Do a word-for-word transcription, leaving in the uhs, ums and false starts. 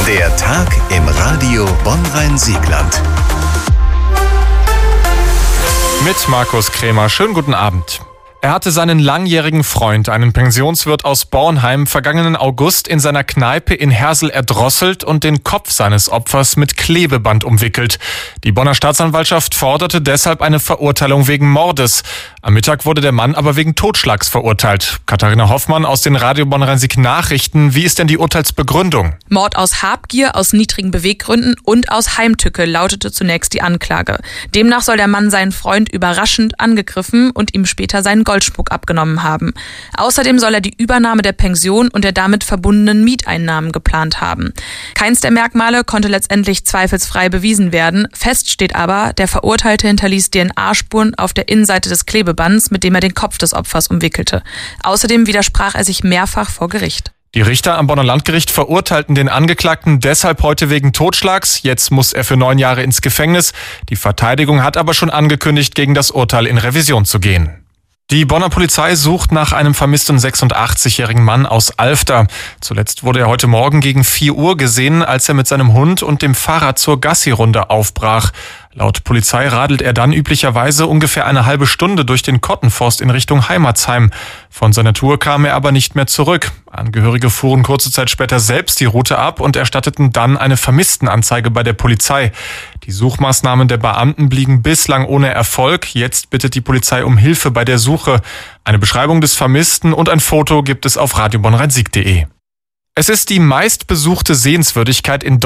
Der Tag im Radio Bonn-Rhein-Siegland. Mit Markus Krämer. Schönen guten Abend. Er hatte seinen langjährigen Freund, einen Pensionswirt aus Bornheim, vergangenen August in seiner Kneipe in Hersel erdrosselt und den Kopf seines Opfers mit Klebeband umwickelt. Die Bonner Staatsanwaltschaft forderte deshalb eine Verurteilung wegen Mordes. Am Mittag wurde der Mann aber wegen Totschlags verurteilt. Katharina Hoffmann aus den Radio Bonn-Rhein-Sieg Nachrichten. Wie ist denn die Urteilsbegründung? Mord aus Habgier, aus niedrigen Beweggründen und aus Heimtücke lautete zunächst die Anklage. Demnach soll der Mann seinen Freund überraschend angegriffen und ihm später seinen Goldschmuck abgenommen haben. Außerdem soll er die Übernahme der Pension und der damit verbundenen Mieteinnahmen geplant haben. Keins der Merkmale konnte letztendlich zweifelsfrei bewiesen werden. Fest steht aber, der Verurteilte hinterließ D N A-Spuren auf der Innenseite des Klebebands, mit dem er den Kopf des Opfers umwickelte. Außerdem widersprach er sich mehrfach vor Gericht. Die Richter am Bonner Landgericht verurteilten den Angeklagten deshalb heute wegen Totschlags. Jetzt muss er für neun Jahre ins Gefängnis. Die Verteidigung hat aber schon angekündigt, gegen das Urteil in Revision zu gehen. Die Bonner Polizei sucht nach einem vermissten sechsundachtzigjährigen Mann aus Alfter. Zuletzt wurde er heute Morgen gegen vier Uhr gesehen, als er mit seinem Hund und dem Fahrrad zur Gassi-Runde aufbrach. Laut Polizei radelt er dann üblicherweise ungefähr eine halbe Stunde durch den Kottenforst in Richtung Heimatsheim. Von seiner Tour kam er aber nicht mehr zurück. Angehörige fuhren kurze Zeit später selbst die Route ab und erstatteten dann eine Vermisstenanzeige bei der Polizei. Die Suchmaßnahmen der Beamten blieben bislang ohne Erfolg. Jetzt bittet die Polizei um Hilfe bei der Suche. Eine Beschreibung des Vermissten und ein Foto gibt es auf radio bonn rhein sieg punkt de. Es ist die meistbesuchte Sehenswürdigkeit in